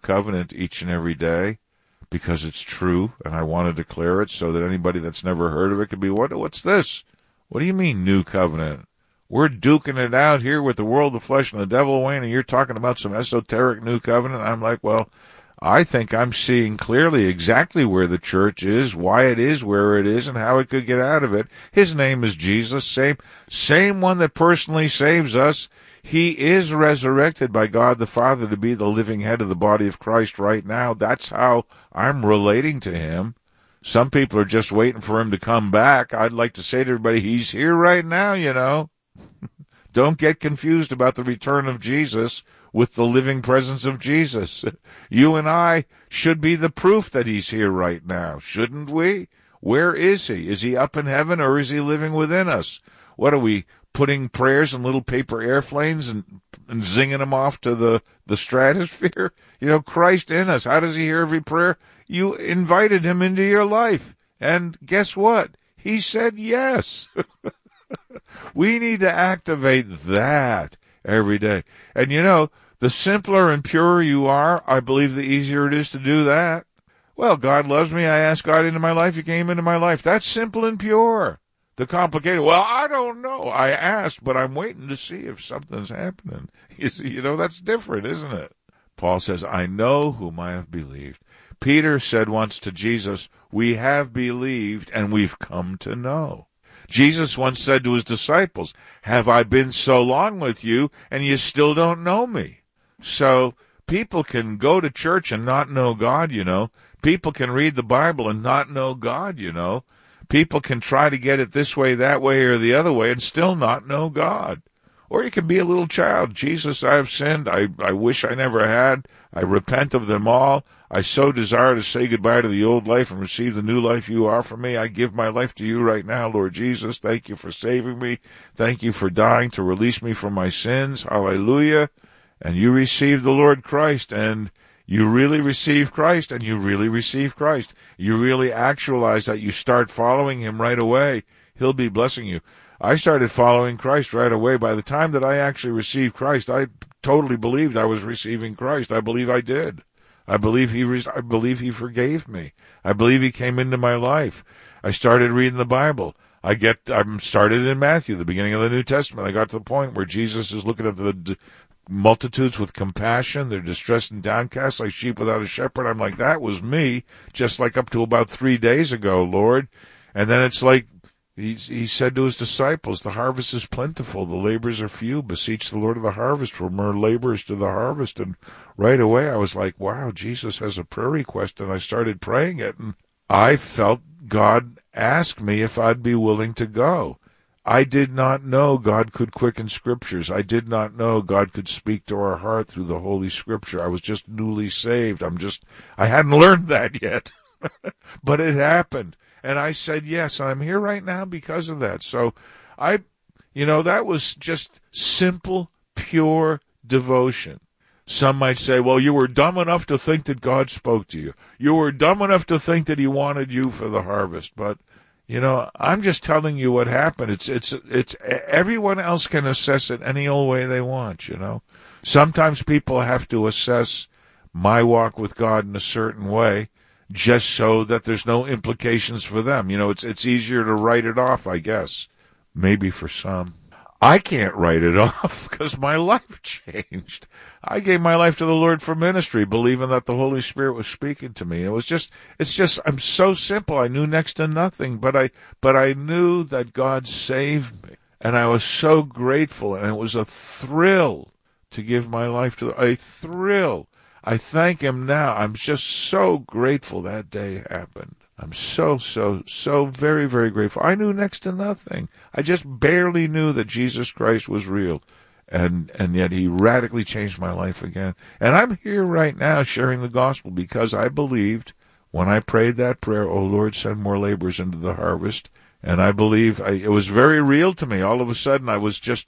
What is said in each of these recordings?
covenant each and every day because it's true, and I want to declare it so that anybody that's never heard of it could be, what's this? What do you mean, new covenant? We're duking it out here with the world, the flesh, and the devil, Wayne, and you're talking about some esoteric new covenant? I'm like, well, I think I'm seeing clearly exactly where the church is, why it is where it is, and how it could get out of it. His name is Jesus, same one that personally saves us. He is resurrected by God the Father to be the living head of the body of Christ right now. That's how I'm relating to him. Some people are just waiting for him to come back. I'd like to say to everybody, he's here right now, you know. Don't get confused about the return of Jesus with the living presence of Jesus. You and I should be the proof that he's here right now, shouldn't we? Where is he? Is he up in heaven, or is he living within us? What are we, putting prayers in little paper airplanes and zinging them off to the stratosphere? You know, Christ in us. How does he hear every prayer? You invited him into your life. And guess what? He said yes. We need to activate that every day. And you know, the simpler and purer you are, I believe the easier it is to do that. Well, God loves me. I asked God into my life. He came into my life. That's simple and pure. The complicated, well, I don't know. I asked, but I'm waiting to see if something's happening. You see, you know, that's different, isn't it? Paul says, I know whom I have believed. Peter said once to Jesus, we have believed and we've come to know. Jesus once said to his disciples, have I been so long with you and you still don't know me? So people can go to church and not know God, you know. People can read the Bible and not know God, you know. People can try to get it this way, that way, or the other way and still not know God. Or you can be a little child. Jesus, I have sinned. I wish I never had. I repent of them all. I so desire to say goodbye to the old life and receive the new life you offer me. I give my life to you right now, Lord Jesus. Thank you for saving me. Thank you for dying to release me from my sins. Hallelujah. And you receive the Lord Christ, and you really receive Christ, and you really receive Christ. You really actualize that. You start following him right away. He'll be blessing you. I started following Christ right away. By the time that I actually received Christ, I totally believed I was receiving Christ. I believe I did. I believe he forgave me. I believe he came into my life. I started reading the Bible. I'm started in Matthew, the beginning of the New Testament. I got to the point where Jesus is looking at the multitudes with compassion. They're distressed and downcast like sheep without a shepherd. I'm like, that was me, just like up to about 3 days ago, Lord. And then it's like, he said to his disciples, the harvest is plentiful, the laborers are few. Beseech the Lord of the harvest for more laborers to the harvest. And right away I was like, wow, Jesus has a prayer request. And I started praying it, and I felt God ask me if I'd be willing to go. I did not know God could quicken scriptures. I did not know God could speak to our heart through the Holy Scripture. I was just newly saved. I hadn't learned that yet. But it happened. And I said yes, and I'm here right now because of that. So that was just simple, pure devotion. Some might say, well, you were dumb enough to think that God spoke to you. You were dumb enough to think that he wanted you for the harvest. But, I'm just telling you what happened. It's everyone else can assess it any old way they want, Sometimes people have to assess my walk with God in a certain way, just so that there's no implications for them. It's easier to write it off, I guess. Maybe for some. I can't write it off because my life changed. I gave my life to the Lord for ministry, believing that the Holy Spirit was speaking to me. I'm so simple. I knew next to nothing, but I knew that God saved me. And I was so grateful, and it was a thrill to give my life to a thrill. I thank him now. I'm just so grateful that day happened. I'm so very, very grateful. I knew next to nothing. I just barely knew that Jesus Christ was real. And yet he radically changed my life again. And I'm here right now sharing the gospel because I believed when I prayed that prayer, oh Lord, send more laborers into the harvest. And I believe it was very real to me. All of a sudden I was just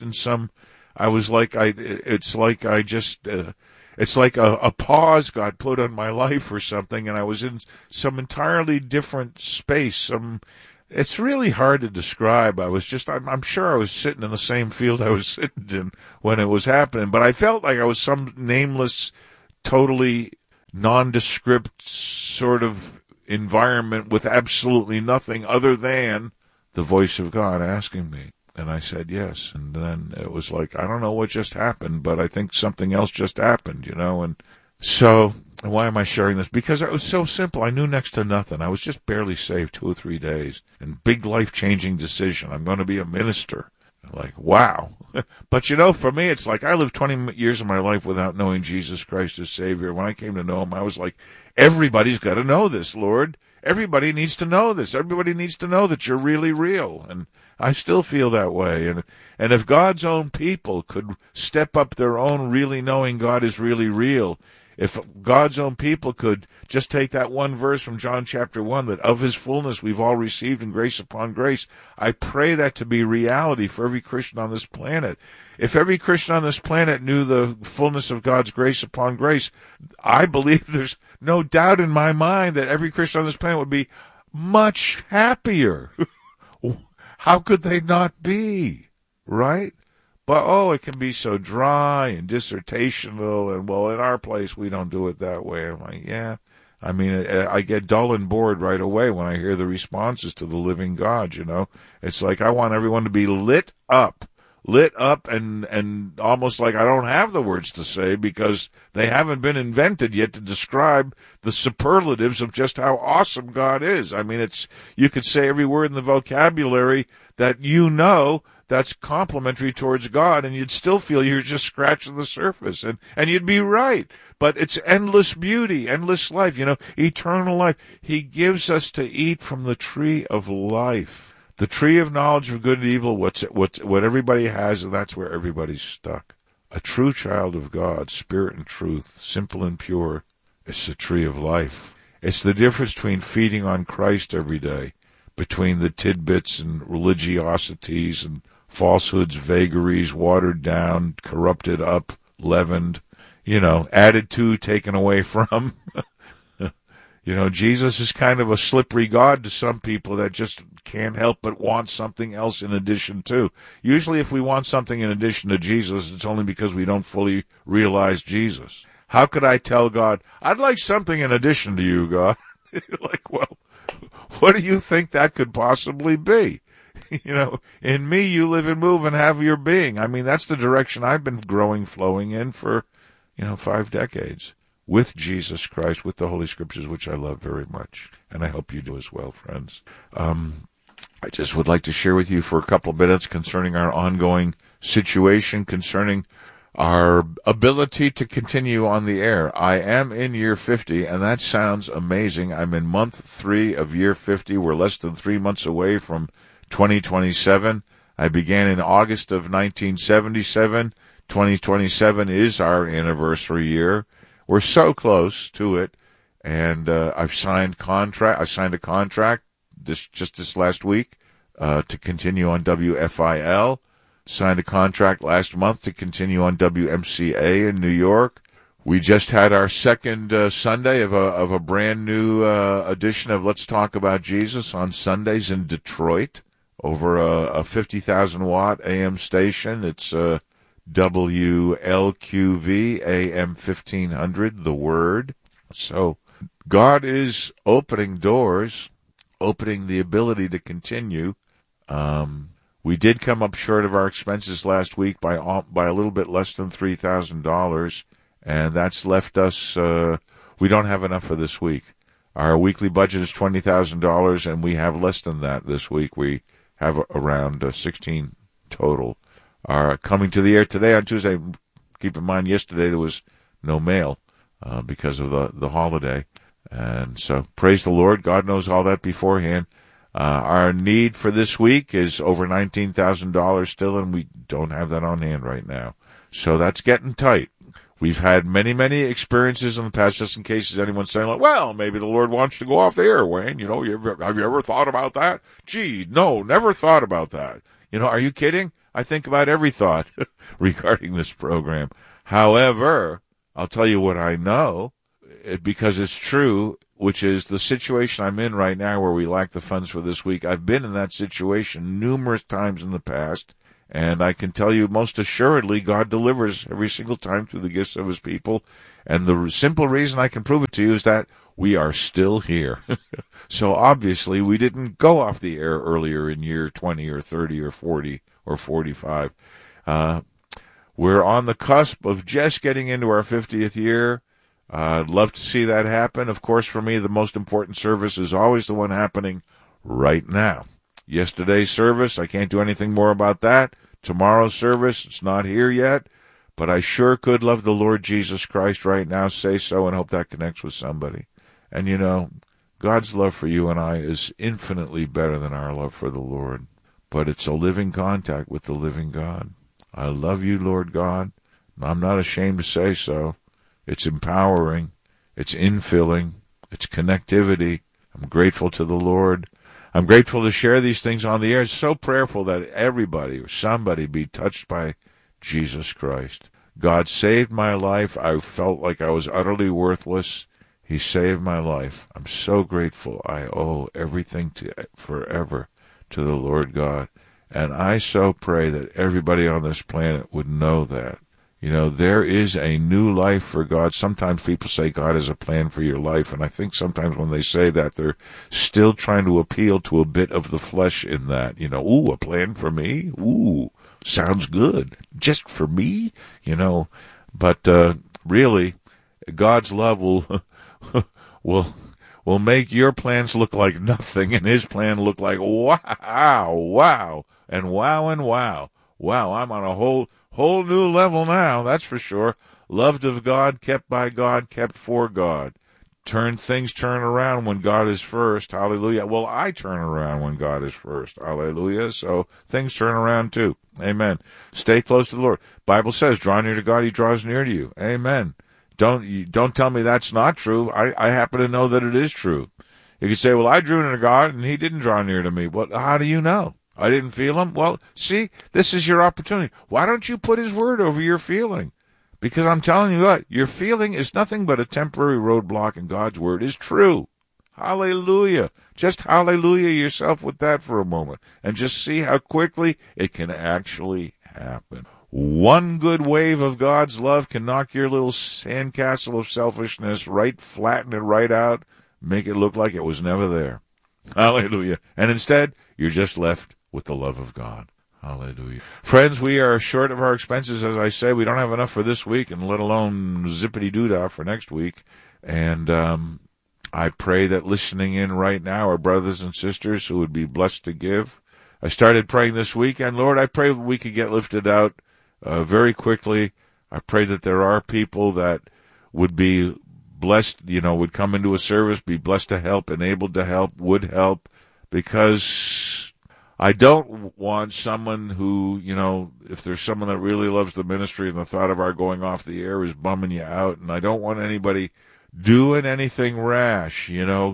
it's like a pause God put on my life or something, and I was in some entirely different space. It's really hard to describe. I'm sure I was sitting in the same field I was sitting in when it was happening, but I felt like I was some nameless, totally nondescript sort of environment with absolutely nothing other than the voice of God asking me. And I said yes. And then it was like, I don't know what just happened, but I think something else just happened, And so, why am I sharing this? Because it was so simple. I knew next to nothing. I was just barely saved 2 or 3 days. And big life-changing decision. I'm going to be a minister. Like, wow. But for me, it's like I lived 20 years of my life without knowing Jesus Christ as Savior. When I came to know Him, I was like, everybody's got to know this, Lord. Everybody needs to know this. Everybody needs to know that you're really real. And I still feel that way. And if God's own people could step up their own really knowing God is really real, if God's own people could just take that one verse from John chapter 1, that of His fullness we've all received in grace upon grace, I pray that to be reality for every Christian on this planet. If every Christian on this planet knew the fullness of God's grace upon grace, I believe there's no doubt in my mind that every Christian on this planet would be much happier. How could they not be? Right? But, it can be so dry and dissertational, and, in our place, we don't do it that way. I'm like, yeah. I mean, I get dull and bored right away when I hear the responses to the living God, It's like I want everyone to be lit up and almost like I don't have the words to say because they haven't been invented yet to describe the superlatives of just how awesome God is. I mean, you could say every word in the vocabulary that that's complimentary towards God, and you'd still feel you're just scratching the surface, and you'd be right. But it's endless beauty, endless life, eternal life. He gives us to eat from the tree of life. The tree of knowledge of good and evil, what everybody has, and that's where everybody's stuck. A true child of God, spirit and truth, simple and pure, it's the tree of life. It's the difference between feeding on Christ every day, between the tidbits and religiosities and falsehoods, vagaries, watered down, corrupted up, leavened, added to, taken away from. Jesus is kind of a slippery God to some people that just can't help but want something else in addition to. Usually if we want something in addition to Jesus, it's only because we don't fully realize Jesus. How could I tell God, I'd like something in addition to you, God? What do you think that could possibly be? In me you live and move and have your being. I mean, that's the direction I've been flowing in for, 5 decades. With Jesus Christ, with the Holy Scriptures, which I love very much. And I hope you do as well, friends. I just would like to share with you for a couple of minutes concerning our ongoing situation, concerning our ability to continue on the air. I am in year 50, and that sounds amazing. I'm in month 3 of year 50. We're less than 3 months away from 2027. I began in August of 1977. 2027 is our anniversary year. We're so close to it, and I signed a contract this last week to continue on WFIL. Signed a contract last month to continue on WMCA in New York. We just had our second Sunday of a brand new edition of Let's Talk About Jesus on Sundays in Detroit over a 50,000 watt AM station. It's WLQV AM 1500, The Word. So God is opening doors, opening the ability to continue. We did come up short of our expenses last week by a little bit less than $3,000, and that's left us, we don't have enough for this week. Our weekly budget is $20,000, and we have less than that this week. We have around 16 total. Are coming to the air today on Tuesday. Keep in mind, yesterday there was no mail because of the holiday. And so, praise the Lord. God knows all that beforehand. Our need for this week is over $19,000 still, and we don't have that on hand right now. So that's getting tight. We've had many, many experiences in the past, just in case anyone's saying, like, well, maybe the Lord wants to go off the air, Wayne. Have you ever thought about that? Gee, no, never thought about that. Are you kidding? I think about every thought regarding this program. However, I'll tell you what I know, because it's true, which is the situation I'm in right now where we lack the funds for this week. I've been in that situation numerous times in the past, And I can tell you most assuredly, God delivers every single time through the gifts of his people. And the simple reason I can prove it to you is that we are still here. So obviously we didn't go off the air earlier in year 20 or 30 or 40 or 45. We're on the cusp of just getting into our 50th year. I'd love to see that happen. Of course, for me, the most important service is always the one happening right now. Yesterday's service, I can't do anything more about that. Tomorrow's service, it's not here yet, but I sure could love the Lord Jesus Christ right now, say so, and hope that connects with somebody. And you know, God's love for you and I is infinitely better than our love for the Lord, but it's a living contact with the living God. I love you, Lord God. I'm not ashamed to say so. It's empowering. It's infilling. It's connectivity. I'm grateful to the Lord. I'm grateful to share these things on the air. It's so prayerful that everybody or somebody be touched by Jesus Christ. God saved my life. I felt like I was utterly worthless. He saved my life. I'm so grateful. I owe everything forever to the Lord God. And I so pray that everybody on this planet would know that. You know, there is a new life for God. Sometimes people say God has a plan for your life, and I think sometimes when they say that, they're still trying to appeal to a bit of the flesh in that. You know, ooh, a plan for me? Ooh, sounds good. Just for me? You know, but really, God's love will make your plans look like nothing, and his plan look like wow, and wow. Wow, I'm on a whole new level now, that's for sure. Loved of God, kept by God, kept for God. Things turn around when God is first. Hallelujah. Well, I turn around when God is first. Hallelujah. So things turn around too. Amen. Stay close to the Lord. Bible says, draw near to God, he draws near to you. Amen. Don't tell me that's not true. I happen to know that it is true. You could say, well, I drew near to God and he didn't draw near to me. Well, how do you know? I didn't feel him? Well, see, this is your opportunity. Why don't you put his word over your feeling? Because I'm telling you what, your feeling is nothing but a temporary roadblock and God's word is true. Hallelujah. Just hallelujah yourself with that for a moment and just see how quickly it can actually happen. One good wave of God's love can knock your little sandcastle of selfishness flatten it right out, make it look like it was never there. Hallelujah. And instead, you're just left with the love of God. Hallelujah. Friends, we are short of our expenses, as I say. We don't have enough for this week, and let alone zippity-doo-dah for next week. And I pray that listening in right now are brothers and sisters who would be blessed to give. I started praying this week, and Lord, I pray that we could get lifted out very quickly. I pray that there are people that would be blessed, would come into a service, be blessed to help, enabled to help, would help, because I don't want someone who, if there's someone that really loves the ministry and the thought of our going off the air is bumming you out, and I don't want anybody doing anything rash,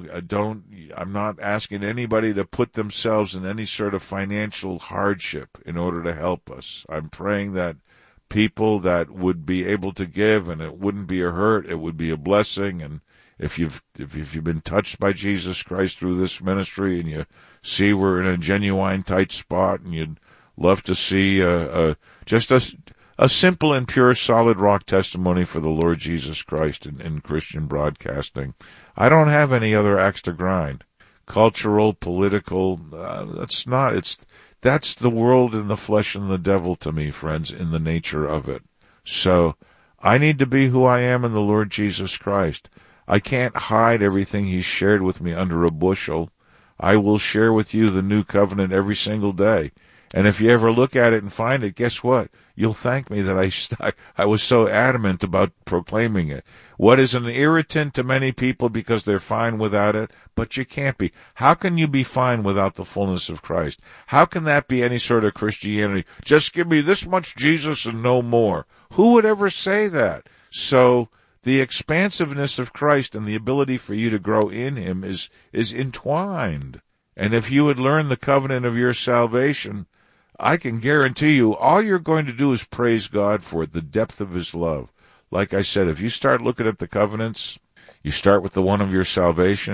I'm not asking anybody to put themselves in any sort of financial hardship in order to help us. I'm praying that people that would be able to give, and it wouldn't be a hurt, it would be a blessing. And if you've been touched by Jesus Christ through this ministry and you see we're in a genuine tight spot and you'd love to see just a simple and pure solid rock testimony for the Lord Jesus Christ in Christian broadcasting, I don't have any other axe to grind. Cultural, political, that's the world and the flesh and the devil to me, friends, in the nature of it. So I need to be who I am in the Lord Jesus Christ. I can't hide everything he's shared with me under a bushel. I will share with you the new covenant every single day. And if you ever look at it and find it, guess what? You'll thank me that I was so adamant about proclaiming it. What is an irritant to many people because they're fine without it, but you can't be. How can you be fine without the fullness of Christ? How can that be any sort of Christianity? Just give me this much Jesus and no more. Who would ever say that? So the expansiveness of Christ and the ability for you to grow in him is entwined. And if you would learn the covenant of your salvation, I can guarantee you all you're going to do is praise God for it, the depth of his love. Like I said, if you start looking at the covenants, you start with the one of your salvation,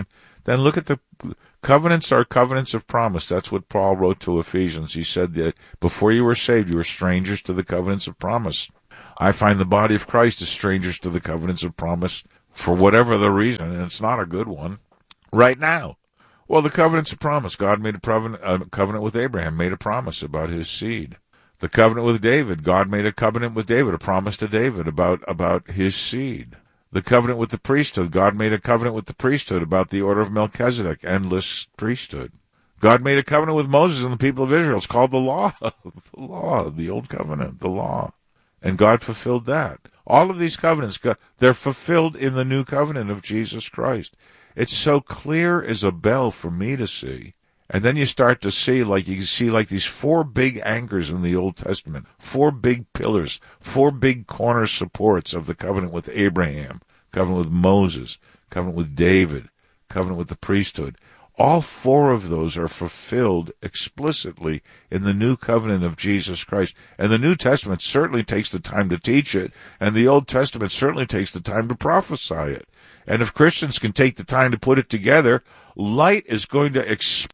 then look at the covenants are covenants of promise. That's what Paul wrote to Ephesians. He said that before you were saved, you were strangers to the covenants of promise. I find the body of Christ is strangers to the covenants of promise for whatever the reason, and it's not a good one right now. Well, the covenants of promise. God made a covenant with Abraham, made a promise about his seed. The covenant with David. God made a covenant with David, a promise to David about his seed. The covenant with the priesthood. God made a covenant with the priesthood about the order of Melchizedek, endless priesthood. God made a covenant with Moses and the people of Israel. It's called the law. The law, the old covenant, the law. And God fulfilled that. All of these covenants, they're fulfilled in the new covenant of Jesus Christ. It's so clear as a bell for me to see. And then you start to see, like these four big anchors in the Old Testament, four big pillars, four big corner supports of the covenant with Abraham, covenant with Moses, covenant with David, covenant with the priesthood. All four of those are fulfilled explicitly in the new covenant of Jesus Christ. And the New Testament certainly takes the time to teach it, and the Old Testament certainly takes the time to prophesy it. And if Christians can take the time to put it together, light is going to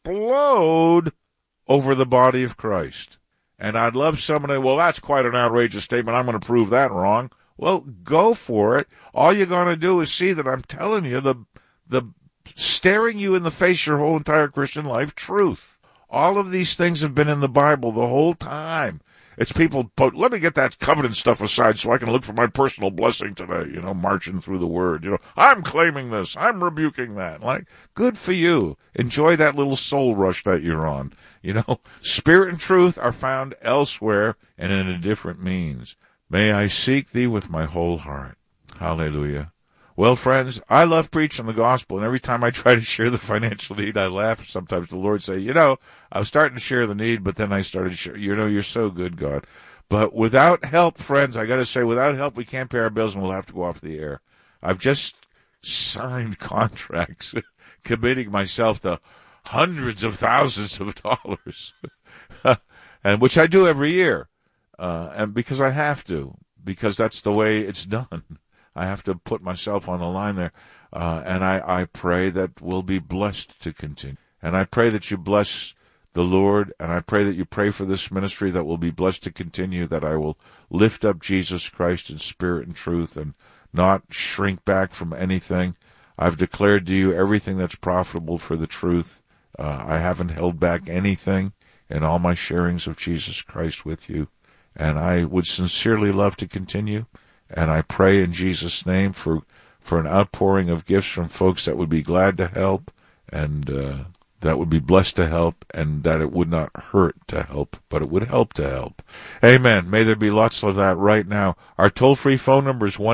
explode over the body of Christ. And I'd love somebody, well, that's quite an outrageous statement. I'm going to prove that wrong. Well, go for it. All you're going to do is see that I'm telling you the staring you in the face your whole entire Christian life truth. All of these things have been in the Bible the whole time. It's people, let me get that covenant stuff aside so I can look for my personal blessing today, marching through the word. I'm claiming this. I'm rebuking that. Like, good for you. Enjoy that little soul rush that you're on. Spirit and truth are found elsewhere and in a different means. May I seek thee with my whole heart. Hallelujah. Well, friends, I love preaching the gospel, and every time I try to share the financial need, I laugh. Sometimes the Lord say, I was starting to share the need, but then I started to share, you're so good, God. But without help, friends, I got to say, without help, we can't pay our bills, and we'll have to go off the air. I've just signed contracts committing myself to hundreds of thousands of dollars, and which I do every year, and because I have to, because that's the way it's done. I have to put myself on the line there, and I pray that we'll be blessed to continue. And I pray that you bless the Lord, and I pray that you pray for this ministry that will be blessed to continue, that I will lift up Jesus Christ in spirit and truth and not shrink back from anything. I've declared to you everything that's profitable for the truth. I haven't held back anything in all my sharings of Jesus Christ with you, and I would sincerely love to continue. And I pray in Jesus' name for an outpouring of gifts from folks that would be glad to help and that would be blessed to help, and that it would not hurt to help, but it would help to help. Amen. May there be lots of that right now. Our toll-free phone number is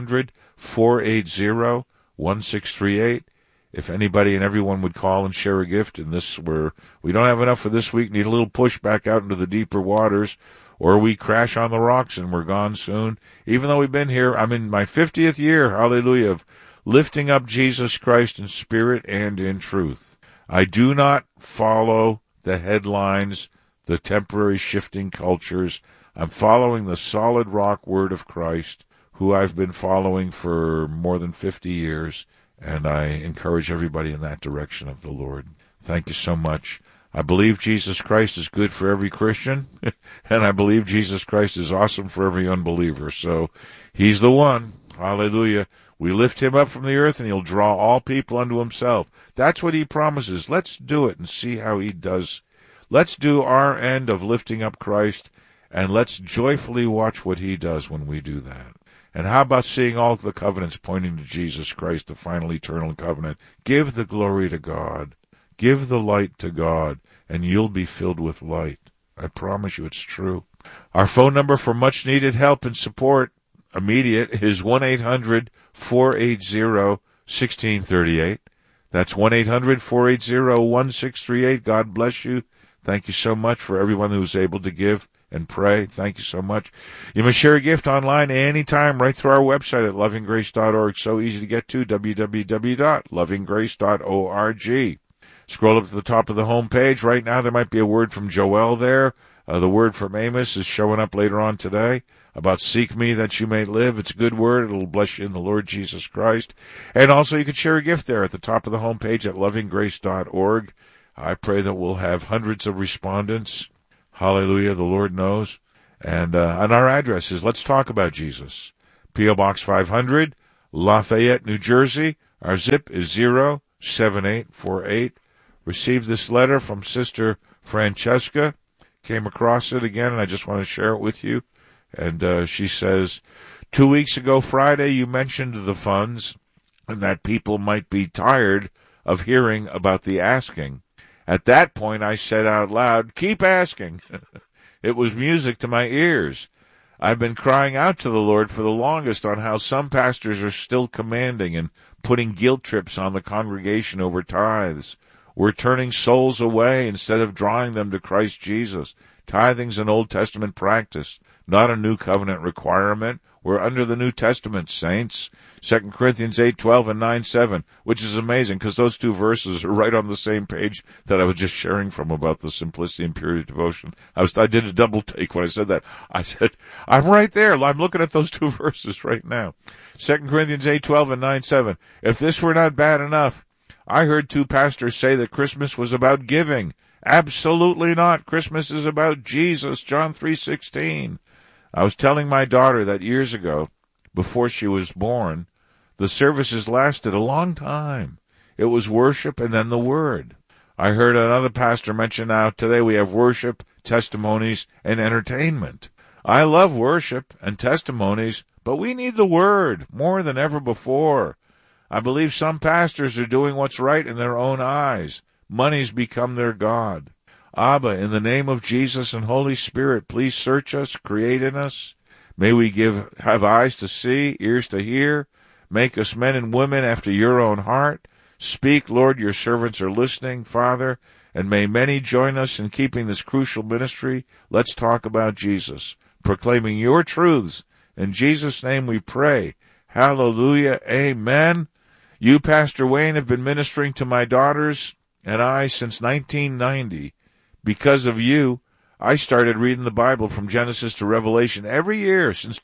1-800-480-1638. If anybody and everyone would call and share a gift in this, we don't have enough for this week, need a little push back out into the deeper waters, or we crash on the rocks and we're gone soon. Even though we've been here, I'm in my 50th year, hallelujah, of lifting up Jesus Christ in spirit and in truth. I do not follow the headlines, the temporary shifting cultures. I'm following the solid rock word of Christ, who I've been following for more than 50 years, and I encourage everybody in that direction of the Lord. Thank you so much. I believe Jesus Christ is good for every Christian, and I believe Jesus Christ is awesome for every unbeliever. So he's the one. Hallelujah. We lift him up from the earth, and he'll draw all people unto himself. That's what he promises. Let's do it and see how he does. Let's do our end of lifting up Christ, and let's joyfully watch what he does when we do that. And how about seeing all the covenants pointing to Jesus Christ, the final eternal covenant? Give the glory to God. Give the light to God, and you'll be filled with light. I promise you it's true. Our phone number for much-needed help and support, immediate, is 1-800-480-1638. That's 1-800-480-1638. God bless you. Thank you so much for everyone who's able to give and pray. Thank you so much. You may share a gift online anytime right through our website at lovinggrace.org. So easy to get to, www.lovinggrace.org. Scroll up to the top of the home page. Right now there might be a word from Joel there. The word from Amos is showing up later on today. about seek me that you may live. It's a good word. It'll bless you in the Lord Jesus Christ. And also you can share a gift there at the top of the homepage at lovinggrace.org. I pray that we'll have hundreds of respondents. Hallelujah, the Lord knows. And our address is Let's Talk About Jesus. P.O. Box 500, Lafayette, New Jersey. Our zip is 07848. Received this letter from Sister Francesca. Came across it again, and I just want to share it with you. And she says, 2 weeks ago Friday, you mentioned the funds and that people might be tired of hearing about the asking. At that point, I said out loud, keep asking. It was music to my ears. I've been crying out to the Lord for the longest on how some pastors are still commanding and putting guilt trips on the congregation over tithes. We're turning souls away instead of drawing them to Christ Jesus. Tithing's an Old Testament practice, not a New Covenant requirement. We're under the New Testament, saints. 2 Corinthians 8:12 and 9:7, which is amazing because those two verses are right on the same page that I was just sharing from about the simplicity and purity of devotion. I did a double take when I said that. I said, I'm right there. I'm looking at those two verses right now. 2 Corinthians 8:12 and 9:7. If this were not bad enough, I heard two pastors say that Christmas was about giving. Absolutely not. Christmas is about Jesus, John 3:16. I was telling my daughter that years ago, before she was born, the services lasted a long time. It was worship and then the Word. I heard another pastor mention now today we have worship, testimonies, and entertainment. I love worship and testimonies, but we need the Word more than ever before. I believe some pastors are doing what's right in their own eyes. Money's become their God. Abba, in the name of Jesus and Holy Spirit, please search us, create in us. May we have eyes to see, ears to hear. Make us men and women after your own heart. Speak, Lord, your servants are listening, Father, and may many join us in keeping this crucial ministry. Let's talk about Jesus, proclaiming your truths. In Jesus' name we pray. Hallelujah. Amen. You, Pastor Wayne, have been ministering to my daughters and I since 1990. Because of you, I started reading the Bible from Genesis to Revelation every year since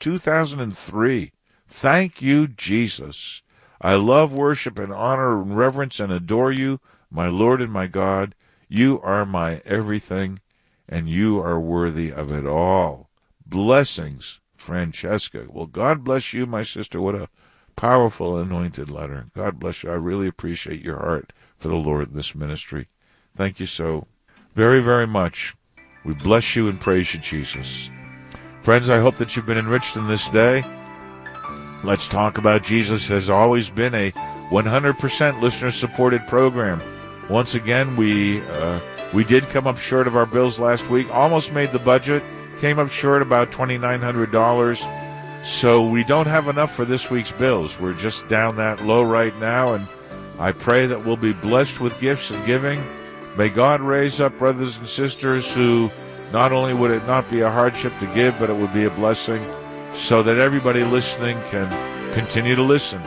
2003. Thank you, Jesus. I love worship and honor and reverence and adore you, my Lord and my God. You are my everything, and you are worthy of it all. Blessings, Francesca. Well, God bless you, my sister. What a powerful, anointed letter. God bless you. I really appreciate your heart for the Lord in this ministry. Thank you so very, very much. We bless you and praise you, Jesus. Friends, I hope that you've been enriched in this day. Let's Talk About Jesus has always been a 100% listener-supported program. Once again, we did come up short of our bills last week. Almost made the budget. Came up short about $2,900. So we don't have enough for this week's bills. We're just down that low right now, and I pray that we'll be blessed with gifts and giving. May God raise up brothers and sisters who not only would it not be a hardship to give, but it would be a blessing, so that everybody listening can continue to listen.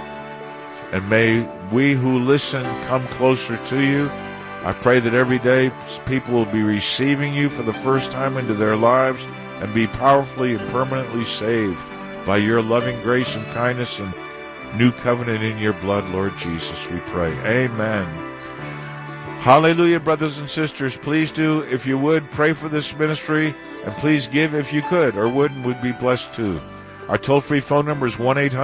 And may we who listen come closer to you. I pray that every day people will be receiving you for the first time into their lives and be powerfully and permanently saved by your loving grace and kindness and new covenant in your blood, Lord Jesus, we pray. Amen. Hallelujah, brothers and sisters. Please do, if you would, pray for this ministry, and please give if you could or would, and we'd be blessed too. Our toll-free phone number is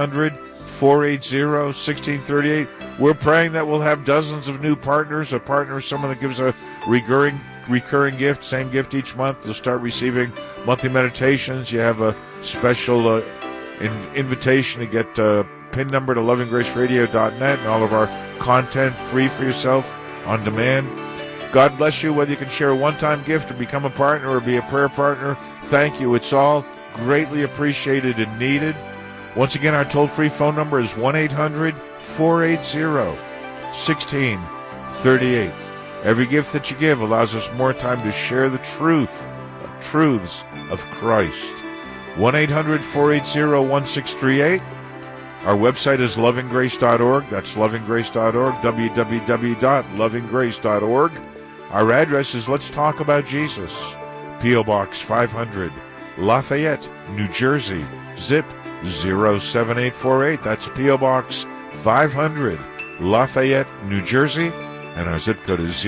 1-800-480-1638. We're praying that we'll have dozens of new partners, a partner, someone that gives a recurring gift, same gift each month. You'll start receiving monthly meditations. You have a special invitation to get a PIN number to lovinggraceradio.net and all of our content free for yourself on demand. God bless you, whether you can share a one-time gift or become a partner or be a prayer partner. Thank you. It's all greatly appreciated and needed. Once again, our toll-free phone number is 1-800-480-1638. Every gift that you give allows us more time to share the truths of Christ. 1-800-480-1638. Our website is lovinggrace.org. That's lovinggrace.org, www.lovinggrace.org. Our address is Let's Talk About Jesus, P.O. Box 500, Lafayette, New Jersey, zip 07848. That's P.O. Box 500, Lafayette, New Jersey, and our zip code is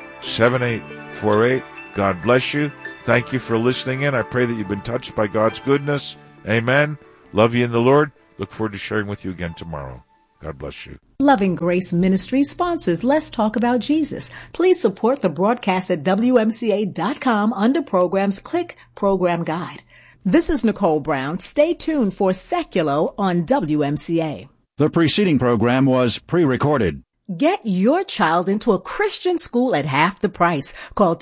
07848. God bless you. Thank you for listening in. I pray that you've been touched by God's goodness. Amen. Love you in the Lord. Look forward to sharing with you again tomorrow. God bless you. Loving Grace Ministry sponsors Let's Talk About Jesus. Please support the broadcast at WMCA.com. Under Programs, click Program Guide. This is Nicole Brown. Stay tuned for Seculo on WMCA. The preceding program was pre-recorded. Get your child into a Christian school at half the price. Call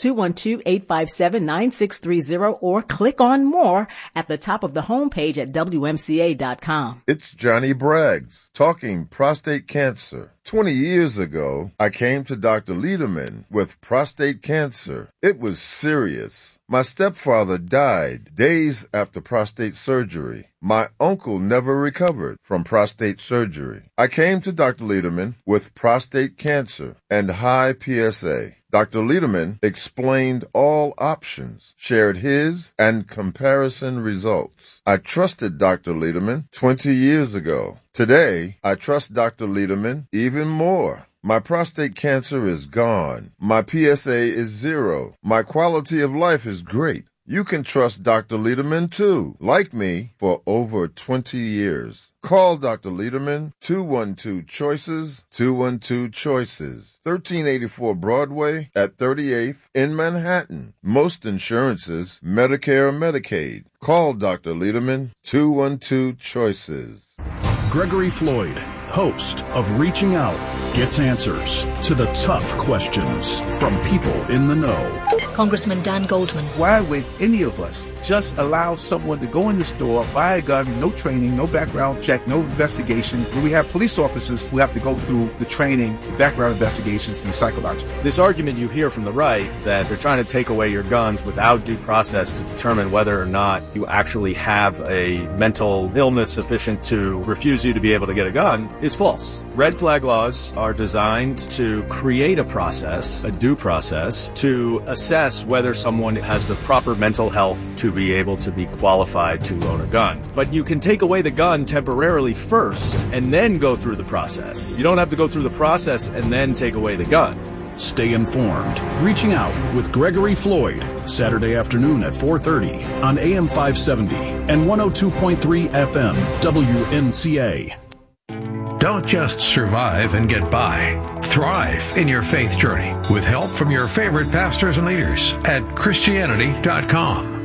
212-857-9630 or click on more at the top of the homepage at WMCA.com. It's Johnny Braggs talking prostate cancer. 20 years ago, I came to Dr. Lederman with prostate cancer. It was serious. My stepfather died days after prostate surgery. My uncle never recovered from prostate surgery. I came to Dr. Lederman with prostate cancer and high PSA. Dr. Lederman explained all options, shared his and comparison results. I trusted Dr. Lederman 20 years ago. Today, I trust Dr. Lederman even more. My prostate cancer is gone. My PSA is 0. My quality of life is great. You can trust Dr. Lederman, too, like me, for over 20 years. Call Dr. Lederman, 212-CHOICES, 212-CHOICES, 1384 Broadway at 38th in Manhattan. Most insurances, Medicare or Medicaid. Call Dr. Lederman, 212-CHOICES. Gregory Floyd, host of Reaching Out, gets answers to the tough questions from people in the know. Congressman Dan Goldman. Why would any of us just allow someone to go in the store, buy a gun, no training, no background check, no investigation, when we have police officers who have to go through the training, the background investigations, and psychological? This argument you hear from the right that they're trying to take away your guns without due process to determine whether or not you actually have a mental illness sufficient to refuse you to be able to get a gun is false. Red flag laws are designed to create a process, a due process, to assess whether someone has the proper mental health to be able to be qualified to own a gun. But you can take away the gun temporarily first and then go through the process. You don't have to go through the process and then take away the gun. Stay informed. Reaching Out with Gregory Floyd, Saturday afternoon at 4:30 on AM 570 and 102.3 FM WMCA. Don't just survive and get by. Thrive in your faith journey with help from your favorite pastors and leaders at Christianity.com.